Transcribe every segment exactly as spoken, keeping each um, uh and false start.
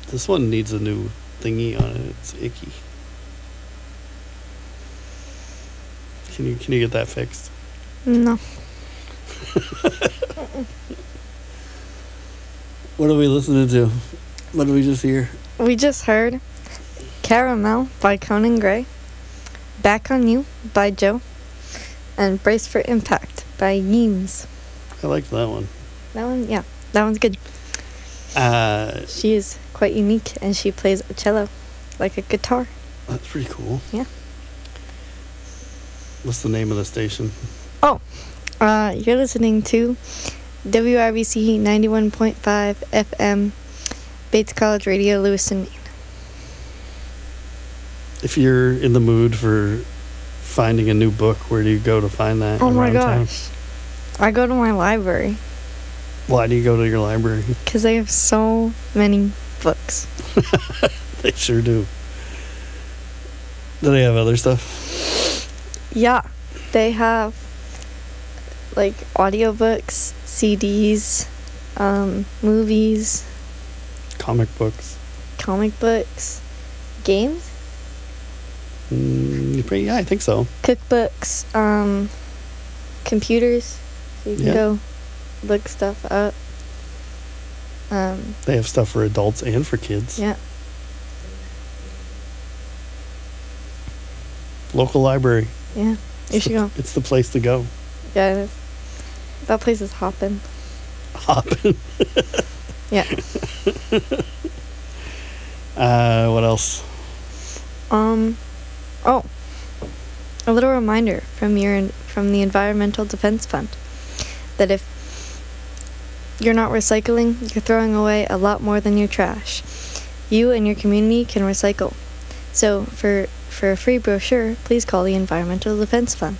This one needs a new thingy on it. It's icky. Can you can you get that fixed? No. What are we listening to? What did we just hear? We just heard Caramel by Conan Gray, Back on You by Joe, and Brace for Impact by Yeems. I liked that one. That one, yeah, that one's good. Uh, She is quite unique, and she plays a cello like a guitar. that's pretty cool. Yeah. What's the name of the station? Oh, uh, you're listening to W R B C ninety-one point five F M, Bates College Radio, Lewiston, Maine. If you're in the mood for finding a new book, where do you go to find that? Oh my around town? gosh. I go to my library Why do you go to your library? because they have so many books. They sure do. Do they have other stuff? Yeah, they have like audiobooks, C Ds, um, movies, Comic books? comic books, games, Mm, pretty, yeah, I think so. cookbooks, um, computers. So you can Yeah. go look stuff up. Um, They have stuff for adults and for kids. yeah. Local library. Yeah, you It's should the, go. It's the place to go. Yeah, it is. That place is hopping. Hopping. Yeah. Uh, what else? Um, oh, a little reminder from your from the Environmental Defense Fund that if you're not recycling, you're throwing away a lot more than your trash. You and your community can recycle. So for for a free brochure, please call the Environmental Defense Fund.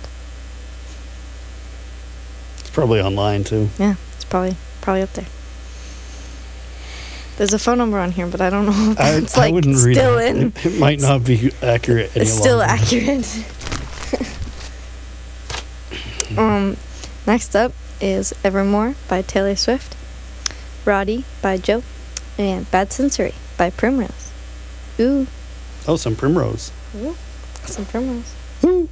It's probably online too. Yeah, it's probably probably up there. There's a phone number on here, but I don't know if I, it's I like wouldn't read still it. in. It, it might not be accurate any It's still longer. accurate. um, next up is Evermore by Taylor Swift, Roddy by Joe, and Bad Sensory by Primrose. Ooh, Oh, some Primrose. ooh, some Primrose. Ooh.